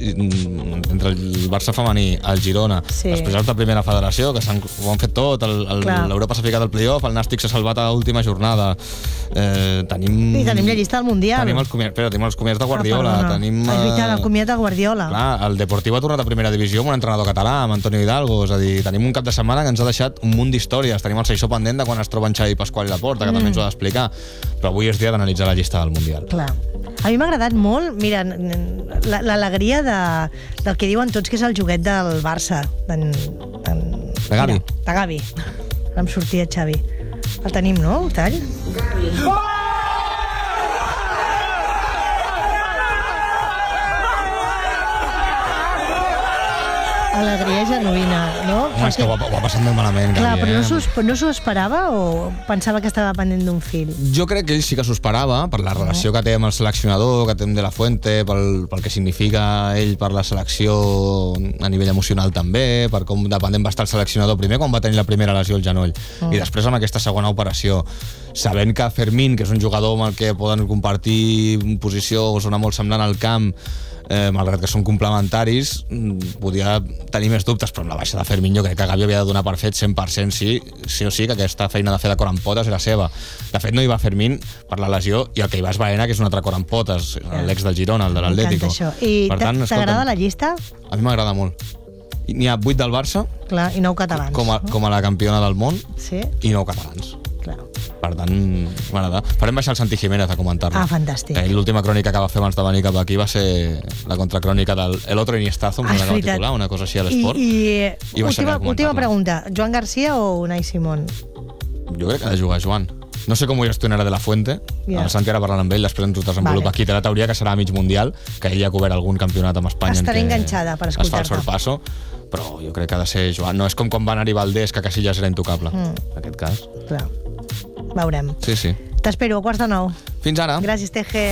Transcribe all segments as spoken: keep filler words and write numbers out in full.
entre el Barça femení, el Girona, sí. Després els de primera federació, que ho han fet tot, l'Europa s'ha ficat al play-off, el Nàstic s'ha salvat a l'última jornada. Eh, tenim... I tenim la llista del Mundial. Tenim els comiats, però tenim els comiats de Guardiola. Ah, tenim, és veritat, el comiat de Guardiola. Clar, el Deportivo ha tornat a primera divisió amb un entrenador català, amb Antonio Hidalgo. És a dir, tenim un cap de setmana que ens ha deixat un munt d'històries. Tenim el Seixó pendent de quan es troben Xavi Pasqual i Laporta, que mm. també ens ho ha d'explicar. Però avui és dia d'analitzar la llista del Mundial. Clar. A mi m'ha agradat molt, mira, l'alegria de, del que diuen tots, que és el joguet del Barça. De Gavi. De Gavi. Ara em sortia Xavi. El tenim, no, el tall? Gavi. Oh! Alegria genuïna, no? No, és que ho ha, ho ha passat molt malament. Clar, Gavi, però eh? no s'ho esperava o pensava que estava pendent d'un fil? Jo crec que ell sí que s'ho esperava, per la relació que té amb el seleccionador, que té amb De La Fuente, pel, pel que significa ell per la selecció a nivell emocional també, per com dependent va estar el seleccionador primer quan va tenir la primera lesió al genoll, mm. i després amb aquesta segona operació. Sabent que Fermín, que és un jugador amb el que poden compartir posició o zona molt semblant al camp, Eh, malgrat que són complementaris, podia tenir més dubtes, però amb la baixa de Fermín jo crec que Gavi havia de donar per fet cent per cent sí, sí o sí que aquesta feina de fer de cor amb potes era seva. De fet no hi va Fermín per la lesió i el que hi va és Baena, que és un altre cor amb potes, l'ex del Girona, el de l'Atlético. I t'agrada la llista? A mi m'agrada molt. N'hi ha vuit del Barça. Clar, i nou catalans. Com a, com a la campiona del món, sí. I nou catalans. Clar. Per tant, m'agrada. Farem baixar el Santi Jiménez a comentar-lo. Ah, fantàstic. L'última crònica que va fer abans de venir cap aquí va ser la contracrònica del El Otro Iniestazo, ah, una, titular, una cosa així a l'esport. I, i, I última, última pregunta, Joan Garcia o Unai Simón? Jo crec que ha de jugar Joan. No sé com ho gestionarà De La Fuente, yeah. El Santi ara parlant amb ell, després ens ho desenvolupa vale. Aquí. Té la teoria que serà a mig mundial, que ell ja ha cobert algun campionat amb Espanya. Estaré enganxada per escoltar-te. Es fa el sorpasso, però jo crec que ha de ser Joan. No és com quan va anar-hi Valdés, que Casillas era intocable, mm. en aquest cas. Clar. Veurem. Sí, sí. T'espero a quarts de nou. Fins ara. Gràcies, Teje.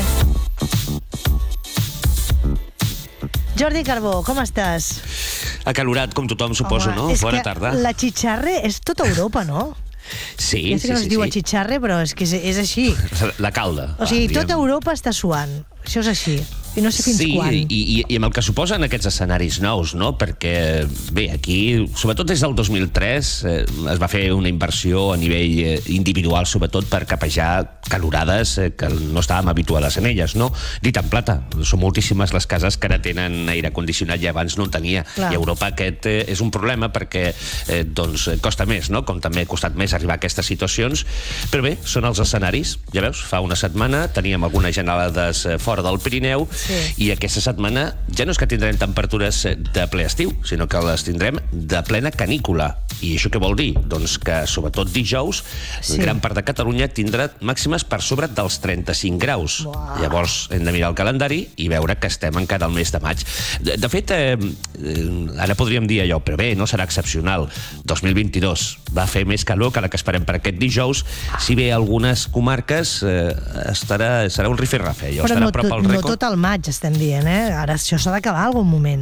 Jordi Carbó, com estàs? Acalorat, com tothom, suposo, Home, no? Bona tarda. La Chicharre és tota Europa, no? Sí, ja sé sí, que no sí. es diu sí. a Chicharre, però és que és, és així. La calda. O sigui, va, tota Europa està suant. Això és així. I no sé fins sí, quan. Sí, i, i amb el que suposen aquests escenaris nous, no? Perquè, bé, aquí, sobretot des del dos mil tres, eh, es va fer una inversió a nivell eh, individual, sobretot per capejar calorades eh, que no estàvem habituades en elles, no? Dit en plata, són moltíssimes les cases que ara tenen aire condicionat i abans no en tenia. Clar. I a Europa aquest eh, és un problema perquè eh, doncs, costa més, no? Com també ha costat més arribar a aquestes situacions. Però bé, són els escenaris. Ja veus, fa una setmana teníem algunes gelades eh, fora del Pirineu. Sí. I aquesta setmana ja no és que tindrem temperatures de ple estiu, sinó que les tindrem de plena canícula. I això què vol dir? Doncs que, sobretot dijous, sí. gran part de Catalunya tindrà màximes per sobre dels trenta-cinc graus. Uau. Llavors hem de mirar el calendari i veure que estem encara al mes de maig. De, de fet, eh, ara podríem dir allò, però bé, no serà excepcional. dos mil vint-i-dos va fer més calor que la que esperem per aquest dijous. Si bé algunes comarques eh, estarà, serà un rifirrafe, allò però estarà no, a prop al rècord. No tot el maig estem dient, eh? Ara això s'ha d'acabar algun moment.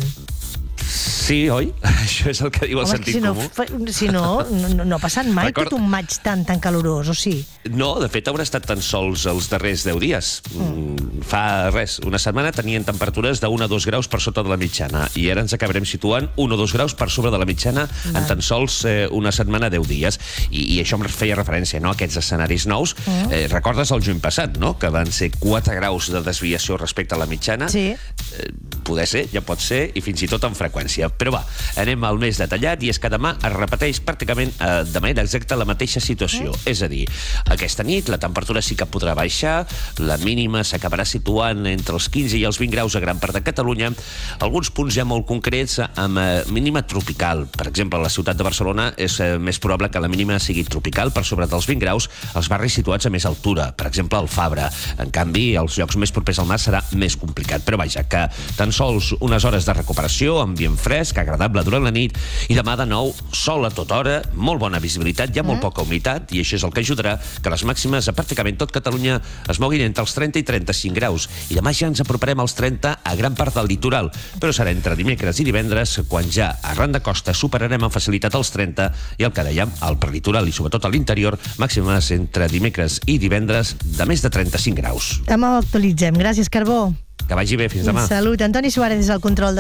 Sí, oi? Això és el que diu el Home, sentit si no, comú. Si no, no, no ha passat mai Record... tot un maig tan, tan calorós, o sí? No, de fet, haurà estat tan sols els darrers deu dies. Mm. Fa res, una setmana tenien temperatures de un a dos graus per sota de la mitjana i ara ens acabarem situant un o dos graus per sobre de la mitjana Val. En tan sols eh, una setmana, deu dies. I, i això em feia referència, no?, a aquests escenaris nous. Mm. Eh, recordes el juny passat, no?, que van ser quatre graus de desviació respecte a la mitjana? Sí. Eh, poder ser, ja pot ser, i fins i tot amb freqüència. Però va, anem al més detallat, i és que demà es repeteix pràcticament eh, de manera exacta la mateixa situació. Mm. És a dir, aquesta nit la temperatura sí que podrà baixar, la mínima s'acabarà situant entre els quinze i els vint graus a gran part de Catalunya, alguns punts ja molt concrets amb eh, mínima tropical. Per exemple, a la ciutat de Barcelona és eh, més probable que la mínima sigui tropical per sobre dels vint graus, als barris situats a més altura, per exemple, al Fabra. En canvi, als llocs més propers al mar serà més complicat. Però vaja, que tan sols unes hores de recuperació, ambient fresc, agradable durant la nit, i demà de nou sol a tota hora, molt bona visibilitat, hi ha molt mm. poca humitat, i això és el que ajudarà que les màximes a pràcticament tot Catalunya es moguin entre els trenta i trenta-cinc graus, i demà ja ens aproparem als trenta a gran part del litoral, però serà entre dimecres i divendres quan ja arran de costa superarem amb facilitat els trenta, i el que dèiem, al prelitoral i sobretot a l'interior, màximes entre dimecres i divendres de més de trenta-cinc graus. Demà ho actualitzem. Gràcies, Carbó. Que vagi bé, fins demà. Salut. Antoni Suárez és el control de